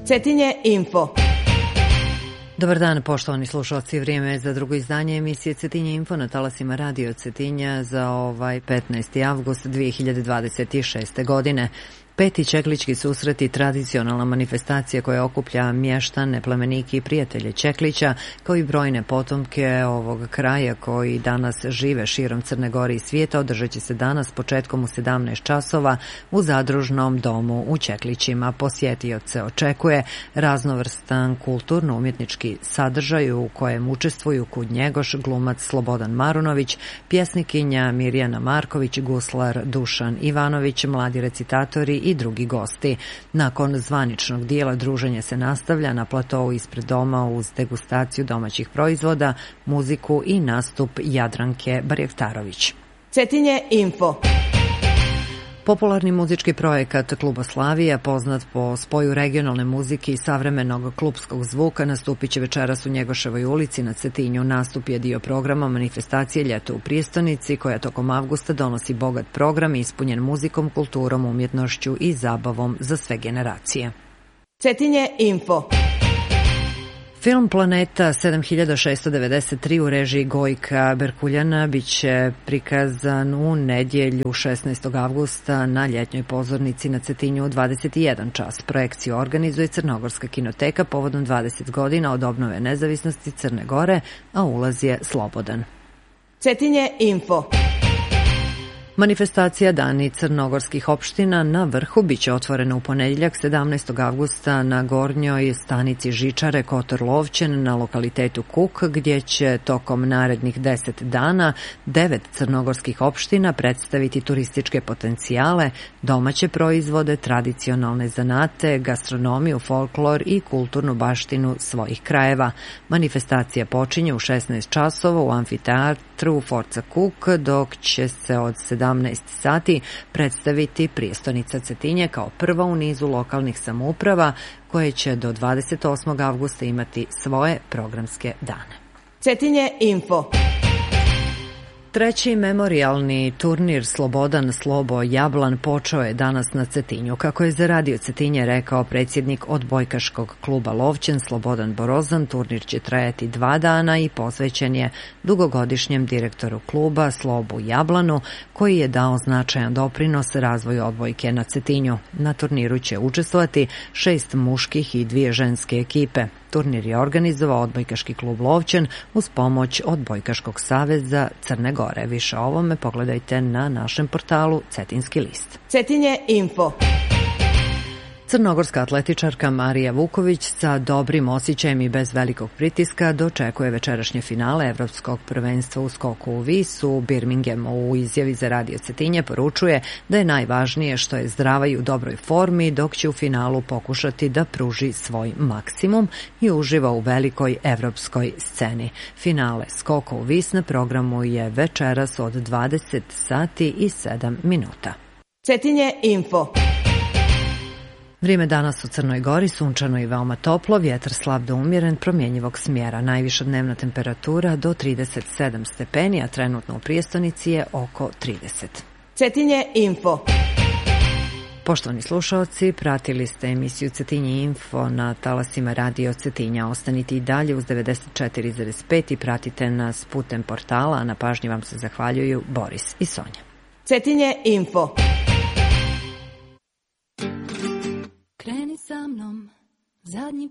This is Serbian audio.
Cetinje Info. Dobar dan, poštovani slušalci. Vrijeme je za drugo izdanje emisije Cetinje Info na talasima Radio Cetinja za 15. avgust 2026. godine. Peti Čeklički susret i tradicionalna manifestacija koja okuplja mještane, plemenike i prijatelje Čeklića, kao i brojne potomke ovog kraja koji danas žive širom Crne Gore i svijeta, održat će se danas početkom u 17 časova u zadružnom domu u Čeklićima. Posjetioce očekuje raznovrstan kulturno-umjetnički sadržaj u kojem učestvuju Kud Njegoš, glumac Slobodan Marunović, pjesnikinja Mirjana Marković, guslar Dušan Ivanović, mladi recitatori i drugi gosti. Nakon zvaničnog dijela druženje se nastavlja na platovu ispred doma uz degustaciju domaćih proizvoda, muziku i nastup Jadranke Barjektarović. Cetinje Info. Popularni muzički projekat Kluboslavija, poznat po spoju regionalne muzike i savremenog klubskog zvuka, nastupit će večeras u Njegoševoj ulici na Cetinju. Nastup je dio programa manifestacije Ljeto u prijestonici, koja tokom avgusta donosi bogat program ispunjen muzikom, kulturom, umjetnošću i zabavom za sve generacije. Cetinje Info. Film Planeta 7693 u režiji Gojka Berkuljana biće prikazan u nedjelju 16. avgusta na ljetnjoj pozornici na Cetinju u 21 čas. Projekciju organizuje Crnogorska kinoteka povodom 20 godina od obnove nezavisnosti Crne Gore, a ulaz je slobodan. Cetinje Info. Manifestacija Dani crnogorskih opština na Vrhu biće otvorena u ponedjeljak 17. avgusta na gornjoj stanici žičare Kotor Lovćen na lokalitetu Kuk, gdje će tokom narednih 10 dana 9 crnogorskih opština predstaviti turističke potencijale, domaće proizvode, tradicionalne zanate, gastronomiju, folklor i kulturnu baštinu svojih krajeva. Manifestacija počinje u 16 časova u amfiteatru Forca Kuk, dok će se od 17 sati predstaviti prijestonica Cetinje kao prva u nizu lokalnih samouprava koje će do 28. avgusta imati svoje programske dane. Cetinje Info. Treći memorijalni turnir Slobodan Slobo Jablan počeo je danas na Cetinju. Kako je za Radio Cetinje rekao predsjednik odbojkaškog kluba Lovćen Slobodan Borozan, turnir će trajati 2 dana i posvećen je dugogodišnjem direktoru kluba Slobu Jablanu, koji je dao značajan doprinos razvoju odbojke na Cetinju. Na turniru će učestvovati 6 muških i 2 ženske ekipe. Turnir je organizovao odbojkaški klub Lovćen uz pomoć Odbojkaškog saveza Crne Gore. Više o ovome pogledajte na našem portalu Cetinski list. Cetinje Info. Crnogorska atletičarka Marija Vuković sa dobrim osjećajem i bez velikog pritiska dočekuje večerašnje finale Evropskog prvenstva u skoku u vis u Birminghamu. U izjavi za Radio Cetinje poručuje da je najvažnije što je zdrava i u dobroj formi, dok će u finalu pokušati da pruži svoj maksimum i uživa u velikoj evropskoj sceni. Finale skoka u vis na programu je večeras od 20 sati i 7 minuta. Cetinje Info. Vrijeme danas u Crnoj Gori sunčano i veoma toplo, vjetar slab do umjeren, promjenjivog smjera. Najviša dnevna temperatura do 37 stepeni, a trenutno u prijestonici je oko 30. Cetinje Info. Poštovani slušalci, pratili ste emisiju Cetinje Info na talasima Radio Cetinja. Ostanite i dalje uz 94,5 i pratite nas putem portala, a na pažnji vam se zahvaljuju Boris i Sonja. Cetinje Info. Kreni sa mnom, zadnji